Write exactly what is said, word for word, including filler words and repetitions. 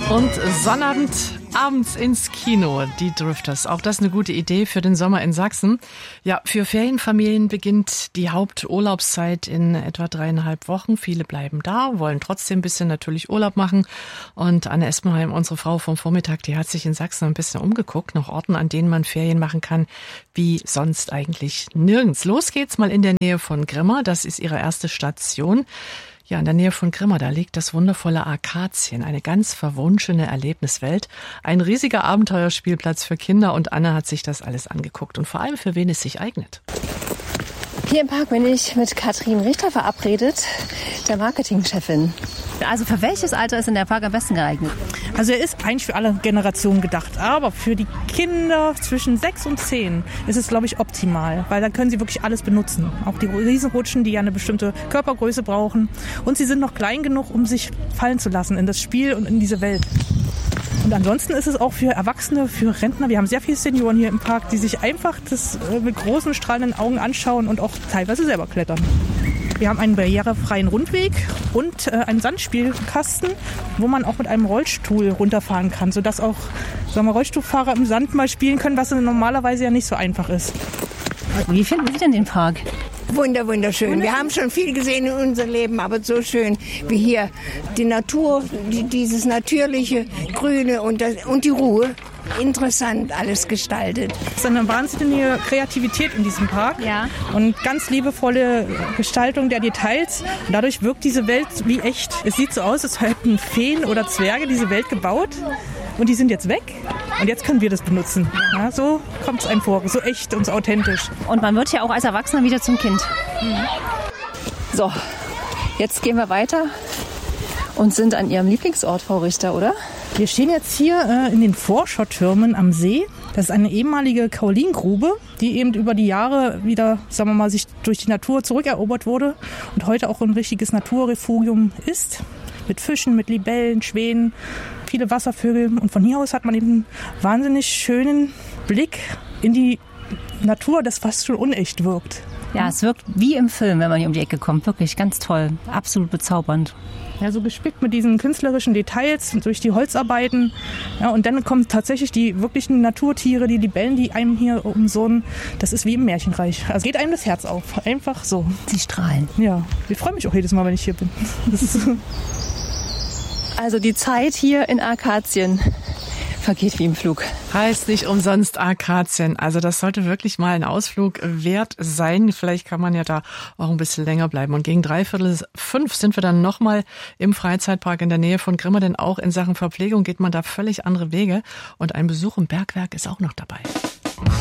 Und Sonnabend, abends ins Kino, die Drifters. Auch das eine gute Idee für den Sommer in Sachsen. Ja, für Ferienfamilien beginnt die Haupturlaubszeit in etwa dreieinhalb Wochen. Viele bleiben da, wollen trotzdem ein bisschen natürlich Urlaub machen. Und Anne Espenheim, unsere Frau vom Vormittag, die hat sich in Sachsen ein bisschen umgeguckt, nach Orten, an denen man Ferien machen kann, wie sonst eigentlich nirgends. Los geht's mal in der Nähe von Grimma. Das ist ihre erste Station. Ja, in der Nähe von Grimma, da liegt das wundervolle Arkazien, eine ganz verwunschene Erlebniswelt. Ein riesiger Abenteuerspielplatz für Kinder, und Anne hat sich das alles angeguckt und vor allem, für wen es sich eignet. Hier im Park bin ich mit Katrin Richter verabredet, der Marketingchefin. Also für welches Alter ist denn der Park am besten geeignet? Also er ist eigentlich für alle Generationen gedacht, aber für die Kinder zwischen sechs und zehn ist es, glaube ich, optimal, weil dann können sie wirklich alles benutzen. Auch die Riesenrutschen, die ja eine bestimmte Körpergröße brauchen, und sie sind noch klein genug, um sich fallen zu lassen in das Spiel und in diese Welt. Und ansonsten ist es auch für Erwachsene, für Rentner. Wir haben sehr viele Senioren hier im Park, die sich einfach das mit großen strahlenden Augen anschauen und auch teilweise selber klettern. Wir haben einen barrierefreien Rundweg und äh, einen Sandspielkasten, wo man auch mit einem Rollstuhl runterfahren kann, sodass auch, sagen wir, Rollstuhlfahrer im Sand mal spielen können, was normalerweise ja nicht so einfach ist. Wie finden Sie denn den Park? Wunder, wunderschön. Wir haben schon viel gesehen in unserem Leben, aber so schön wie hier. Die Natur, die, dieses natürliche Grüne und, das, und die Ruhe. Interessant alles gestaltet. Es ist eine wahnsinnige Kreativität in diesem Park, ja, und ganz liebevolle Gestaltung der Details. Und dadurch wirkt diese Welt wie echt. Es sieht so aus, als hätten Feen oder Zwerge diese Welt gebaut, und die sind jetzt weg. Und jetzt können wir das benutzen. Ja, so kommt es einem vor, so echt und so authentisch. Und man wird ja auch als Erwachsener wieder zum Kind. Mhm. So, jetzt gehen wir weiter und sind an Ihrem Lieblingsort, Frau Richter, oder? Wir stehen jetzt hier äh, in den Vorschautürmen am See. Das ist eine ehemalige Kaolingrube, die eben über die Jahre wieder, sagen wir mal, sich durch die Natur zurückerobert wurde und heute auch ein richtiges Naturrefugium ist. Mit Fischen, mit Libellen, Schwänen, viele Wasservögel. Und von hier aus hat man eben einen wahnsinnig schönen Blick in die Natur, das fast schon unecht wirkt. Ja, es wirkt wie im Film, wenn man hier um die Ecke kommt. Wirklich ganz toll, absolut bezaubernd. Ja, so gespickt mit diesen künstlerischen Details durch die Holzarbeiten. Ja, und dann kommen tatsächlich die wirklichen Naturtiere, die Libellen, die einem hier umsonnen. Das ist wie im Märchenreich. Also geht einem das Herz auf. Einfach so. Sie strahlen. Ja, ich freue mich auch jedes Mal, wenn ich hier bin. Das ist Also die Zeit hier in Arkazien vergeht wie im Flug. Heißt nicht umsonst Arkazien. Also das sollte wirklich mal ein Ausflug wert sein. Vielleicht kann man ja da auch ein bisschen länger bleiben. Und gegen dreiviertel fünf sind wir dann nochmal im Freizeitpark in der Nähe von Grimma. Denn auch in Sachen Verpflegung geht man da völlig andere Wege. Und ein Besuch im Bergwerk ist auch noch dabei.